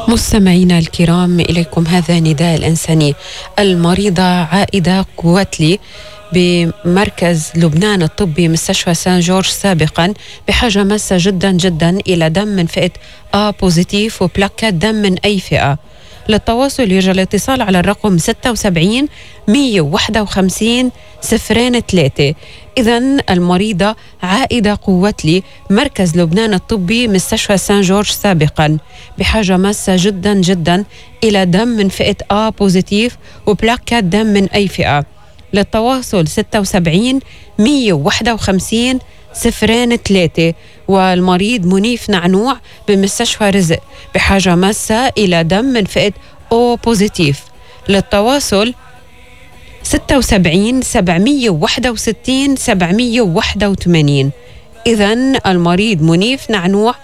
مستمعينا الكرام، إليكم هذا نداء الإنساني. المريضة عائدة قواتلي بمركز لبنان الطبي مستشفى سان جورج سابقا بحاجة ماسة جدا جدا إلى دم من فئة A بوزيتيف وبلاكات دم من أي فئة. للتواصل يرجى الاتصال على الرقم 76 151 03. إذن المريضة عائدة قواتلي مركز لبنان الطبي مستشفى سان جورج سابقا بحاجة ماسة جدا جدا إلى دم من فئة A بوزيتيف وبلاكات دم من أي فئة. للتواصل 76 151 03. والمريض منيف نعنوع بمستشفى رزق بحاجة ماسة إلى دم من فئة O بوزيتيف. للتواصل 76 761 781. إذن المريض منيف نعنوع